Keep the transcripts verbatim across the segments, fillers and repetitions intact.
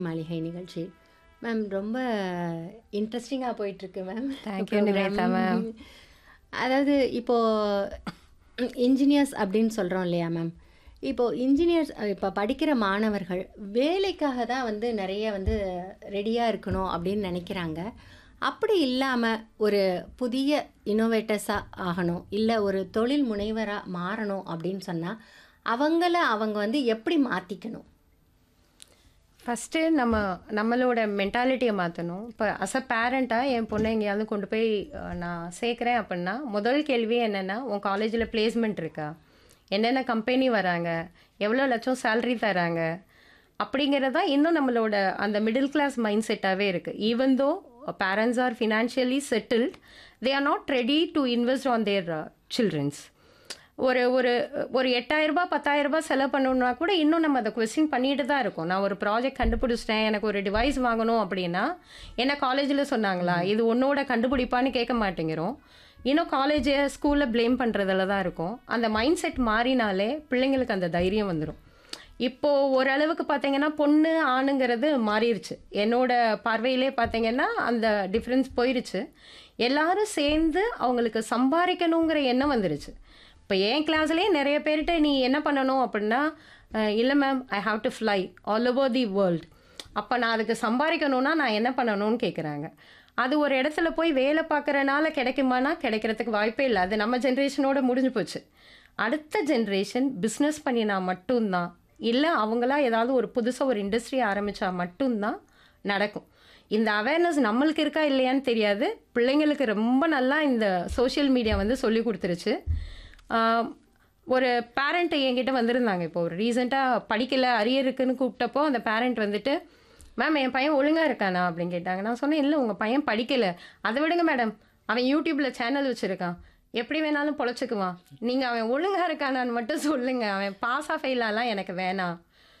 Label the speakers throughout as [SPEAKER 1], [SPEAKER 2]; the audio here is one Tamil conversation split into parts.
[SPEAKER 1] மாளிகை நிகழ்ச்சி. மேம் ரொம்ப இன்ட்ரெஸ்டிங்கா போயிட்டுருக்கு ma'am
[SPEAKER 2] thank you
[SPEAKER 1] program.
[SPEAKER 2] Nivetha ma'am.
[SPEAKER 1] அதாவது இப்போ இன்ஜினியர்ஸ் அப்படின்னு சொல்கிறோம் இல்லையா மேம்? இப்போ இன்ஜினியர்ஸ் இப்போ படிக்கிற மாணவர்கள் வேலைக்காக தான் வந்து நிறைய வந்து ரெடியாக இருக்கணும் அப்படின்னு நினைக்கிறாங்க. அப்படி இல்லாமல் ஒரு புதிய இன்னோவேட்டர்ஸாக ஆகணும், இல்லை ஒரு தொழில் முனைவராக மாறணும் அப்படின்னு சொன்னால் அவங்கள அவங்க வந்து எப்படி மாற்றிக்கணும்?
[SPEAKER 2] ஃபஸ்ட்டு நம்ம நம்மளோட மென்டாலிட்டியை மாற்றணும். இப்போ அஸ் அ பேரண்ட்டாக என் பொண்ணை எங்கேயாவது கொண்டு போய் அஹ், நான் சேர்க்குறேன் அப்படின்னா முதல் கேள்வி என்னென்னா, உன் காலேஜில் பிளேஸ்மெண்ட் இருக்கா, என்னென்ன கம்பெனி வராங்க, எவ்வளோ லட்சம் சேலரி தராங்க, அப்படிங்கிறது தான் இன்னும் நம்மளோட அந்த மிடில் கிளாஸ் மைண்ட் செட்டாகவே இருக்குது. Even though parents R financially settled, they are not ready to invest on their children's. ஒரு ஒரு ஒரு எட்டாயிரரூபா பத்தாயிரரூபா செலவு பண்ணணும்னா கூட இன்னும் நம்ம அதை கொஸ்டின் பண்ணிட்டு தான் இருக்கோம். நான் ஒரு ப்ராஜெக்ட் கண்டுபிடிச்சிட்டேன், எனக்கு ஒரு டிவைஸ் வாங்கணும் அப்படின்னா என்ன காலேஜில் சொன்னாங்களா, இது உன்னோட கண்டுபிடிப்பான்னு கேட்க மாட்டேங்கிறோம். இன்னும் காலேஜை ஸ்கூலில் ப்ளேம் பண்ணுறதுல தான் இருக்கும். அந்த மைண்ட் செட் மாறினாலே பிள்ளைங்களுக்கு அந்த தைரியம் வந்துடும். இப்போது ஓரளவுக்கு பார்த்தீங்கன்னா பொண்ணு ஆணுங்கிறது மாறிடுச்சு. என்னோட பார்வையிலே பார்த்தீங்கன்னா அந்த டிஃப்ரென்ஸ் போயிருச்சு. எல்லாரும் சேர்ந்து அவங்களுக்கு சம்பாதிக்கணுங்கிற எண்ணம் வந்துருச்சு. இப்போ என் கிளாஸ்லேயே நிறைய பேர்கிட்ட நீ என்ன பண்ணணும் அப்படின்னா, அஹ், இல்லை ma'am I have to fly all over the world. அப்போ நான் அதுக்கு சம்பாதிக்கணும்னா நான் என்ன பண்ணணும்னு கேட்குறாங்க. அது ஒரு இடத்துல போய் வேலை பார்க்குறனால கிடைக்குமானா கிடைக்கிறதுக்கு வாய்ப்பே இல்லை. அது நம்ம ஜென்ரேஷனோட முடிஞ்சு போச்சு. அடுத்த ஜென்ரேஷன் பிஸ்னஸ் பண்ணினா மட்டும்தான், இல்லை அவங்களா ஏதாவது ஒரு புதுசாக ஒரு இண்டஸ்ட்ரி ஆரம்பித்தா மட்டும்தான் நடக்கும். இந்த அவேர்னஸ் நம்மளுக்கு இருக்கா இல்லையான்னு தெரியாது. பிள்ளைங்களுக்கு ரொம்ப நல்லா இந்த சோஷியல் மீடியா வந்து சொல்லி கொடுத்துருச்சு. ஆஹ், ஒரு பேரண்ட் என்கிட்ட வந்திருந்தாங்க. இப்போ ஒரு ரீசெண்டாக படிக்கலை அரியர் இருக்குன்னு கூப்பிட்டப்போ அந்த பேரண்ட் வந்துட்டு, மேம் என் பையன் ஒழுங்காக இருக்கானா அப்படின்னு கேட்டாங்க. நான் சொன்னேன், இல்லை உங்கள் பையன் படிக்கலை, அதை விடுங்க மேடம், அவன் யூடியூப்பில் சேனல் வச்சுருக்கான், எப்படி வேணாலும் பொழைச்சிக்குவான், நீங்கள் அவன் ஒழுங்காக இருக்கானான்னு மட்டும் சொல்லுங்கள், அவன் பாஸாக ஃபெயிலாலாம் எனக்கு வேணாம்.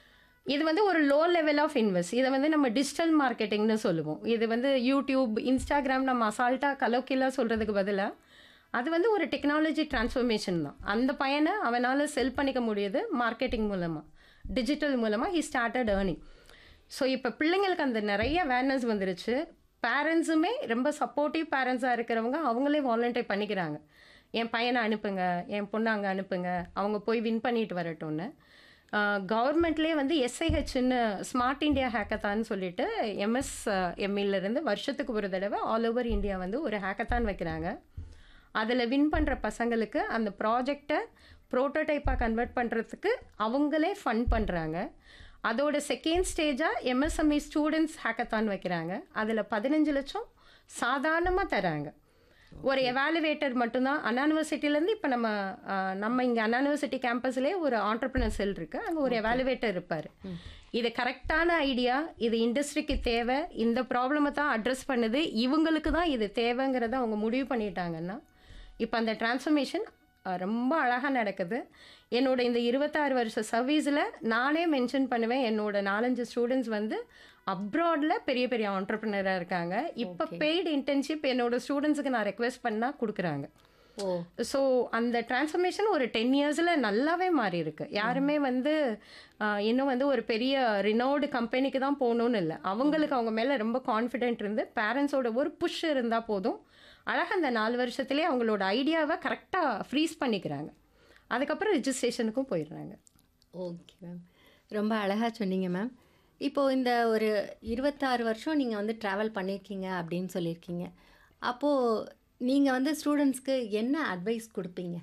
[SPEAKER 2] இது வந்து ஒரு லோ லெவல் ஆஃப் இன்வெஸ்ட். இதை வந்து நம்ம டிஜிட்டல் மார்க்கெட்டிங்னு சொல்லுவோம். இது வந்து யூடியூப் இன்ஸ்டாகிராம் நம்ம அசால்ட்டாக கலோக்கிலாக சொல்கிறதுக்கு பதிலாக அது வந்து ஒரு டெக்னாலஜி டிரான்ஸ்ஃபர்மேஷன் தான். அந்த பையனை அவனால் செல் பண்ணிக்க முடியுது மார்க்கெட்டிங் மூலமாக, டிஜிட்டல் மூலமாக ஹி ஸ்டார்டட் ஏர்னிங். ஸோ இப்போ பிள்ளைங்களுக்கு அந்த நிறைய அவேர்னஸ் வந்துருச்சு. பேரண்ட்ஸுமே ரொம்ப சப்போர்ட்டிவ் பேரண்ட்ஸாக இருக்கிறவங்க அவங்களே வாலண்டியர் பண்ணிக்கிறாங்க. என் பையனை அனுப்புங்க, என் பொண்ணை அங்கே அனுப்புங்க, அவங்க போய் வின் பண்ணிட்டு வரட்டும்னு. கவர்மெண்ட்லேயே வந்து எஸ்ஐஹெச்ன்னு ஸ்மார்ட் இந்தியா ஹேக்கத்தான் சொல்லிட்டு எம்எஸ் எம்இலேருந்து வருஷத்துக்கு ஒரு தடவை ஆல் ஓவர் இந்தியா வந்து ஒரு ஹேக்கத்தான் வைக்கிறாங்க. அதில் வின் பண்ணுற பசங்களுக்கு அந்த ப்ராஜெக்டை ப்ரோட்டோடைப்பாக கன்வெர்ட் பண்ணுறதுக்கு அவங்களே ஃபண்ட் பண்ணுறாங்க. அதோட செகண்ட் ஸ்டேஜாக எம்எஸ்எம்இ ஸ்டூடெண்ட்ஸ் ஹேக்கத்தான் வைக்கிறாங்க. அதில் பதினஞ்சு லட்சம் சாதாரணமாக தராங்க. ஒரு எவாலுவேட்டர் மட்டும்தான். அண்ணா யூனிவர்சிட்டிலேருந்து இப்போ நம்ம அஹ், நம்ம இங்கே அண்ணா யூனிவர்சிட்டி கேம்பஸ்லேயே ஒரு ஆண்டர்பிரினர் செல் இருக்குது, அங்கே ஒரு எவாலுவேட்டர் இருப்பார். இது கரெக்டான ஐடியா, இது இண்டஸ்ட்ரிக்கு தேவை, இந்த ப்ராப்ளமை தான் அட்ரஸ் பண்ணுது, இவங்களுக்கு தான் இது தேவைங்கிறத அவங்க முடிவு பண்ணிட்டாங்கன்னா இப்போ அந்த டிரான்ஸ்ஃபர்மேஷன் ரொம்ப அழகாக நடக்குது. என்னோட இந்த இருபத்தாறு வருஷ சர்வீஸில் நானே மென்ஷன் பண்ணுவேன், என்னோட நாலஞ்சு ஸ்டூடெண்ட்ஸ் வந்து அப்ராடில் பெரிய பெரிய ஆண்டர்பிரினராக இருக்காங்க. இப்போ
[SPEAKER 1] ஓகே.
[SPEAKER 2] பெய்டு இன்டர்ன்ஷிப் என்னோட ஸ்டூடெண்ட்ஸுக்கு நான் ரெக்வெஸ்ட் பண்ணால் கொடுக்குறாங்க.
[SPEAKER 1] ஓ,
[SPEAKER 2] ஸோ அந்த டிரான்ஸ்ஃபர்மேஷன் ஒரு டென் இயர்ஸில் நல்லாவே மாறி இருக்கு. யாருமே வந்து ஆஹ், இன்னும் வந்து ஒரு பெரிய ரினோடு கம்பெனிக்கு தான் போகணுன்னு இல்லை. அவங்களுக்கு அவங்க மேலே ரொம்ப கான்ஃபிடென்ட் இருந்து பேரண்ட்ஸோட ஒரு புஷ் இருந்தால் போதும், அழகாக அந்த நாலு வருஷத்துலேயே அவங்களோட ஐடியாவை கரெக்டாக ஃப்ரீஸ் பண்ணிக்கிறாங்க. அதுக்கப்புறம் ரிஜிஸ்ட்ரேஷனுக்கும் போயிடுறாங்க.
[SPEAKER 1] Okay ma'am. ரொம்ப அழகாக சொன்னீங்க மேம். இப்போது இந்த ஒரு இருபத்தாறு வருஷம் நீங்கள் வந்து ட்ராவல் பண்ணியிருக்கீங்க அப்படின்னு சொல்லியிருக்கீங்க. அப்போது நீங்கள் வந்து ஸ்டூடெண்ட்ஸ்க்கு என்ன அட்வைஸ் கொடுப்பீங்க?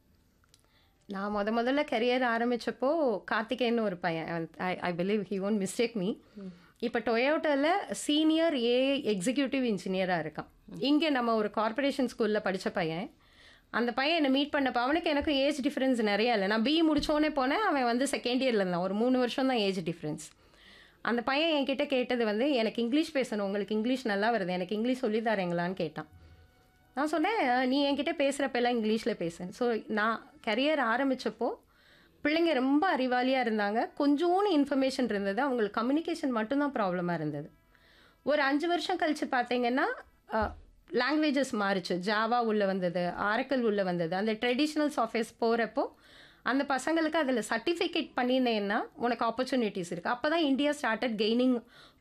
[SPEAKER 2] நான் முத முதல்ல கரியர் ஆரம்பித்தப்போ கார்த்திகேயன் ஒரு பையன், ஐ I believe he won't mistake me, இப்போ டொயோட்டாவில் சீனியர் ஏ எக்ஸிக்யூட்டிவ் இன்ஜினியராக இருக்கான். இங்கே நம்ம ஒரு கார்ப்பரேஷன் ஸ்கூலில் படித்த பையன். அந்த பையன் என்னை மீட் பண்ணப்போ அவனுக்கு எனக்கு ஏஜ் டிஃப்ரென்ஸ் நிறைய இல்லை. நான் பிஇ முடித்தோடனே போனேன், அவன் வந்து செகண்ட் இயரில் இருந்தான். ஒரு மூணு வருஷம் தான் ஏஜ் டிஃப்ரென்ஸ். அந்த பையன் என்கிட்ட கேட்டது வந்து, எனக்கு இங்கிலீஷ் பேசணும், உங்களுக்கு இங்கிலீஷ் நல்லா வருது, எனக்கு இங்கிலீஷ் சொல்லி தரீங்களான்னு கேட்டான். நான் சொன்னேன், நீ என்கிட்ட பேசுகிறப்பெல்லாம் இங்கிலீஷில் பேசு. ஸோ நான் கரியர் ஆரம்பித்தப்போ பிள்ளைங்க ரொம்ப அறிவாளியாக இருந்தாங்க, கொஞ்சோன்னு இன்ஃபர்மேஷன் இருந்தது, அவங்களுக்கு கம்யூனிகேஷன் மட்டும்தான் ப்ராப்ளமாக இருந்தது. ஒரு அஞ்சு வருஷம் கழித்து பார்த்தீங்கன்னா லாங்குவேஜஸ் மாறிச்சு. ஜாவா உள்ளே வந்தது, ஆரக்கல் உள்ளே வந்தது. அந்த ட்ரெடிஷ்னல் சாஃப்ட்வேர்ஸ் போகிறப்போ அந்த பசங்களுக்கு அதில் சர்டிஃபிகேட் பண்ணினேன்னா உனக்கு ஆப்பர்ச்சுனிட்டிஸ் இருக்குது. அப்போ தான் இந்தியா ஸ்டார்டட் கெய்னிங்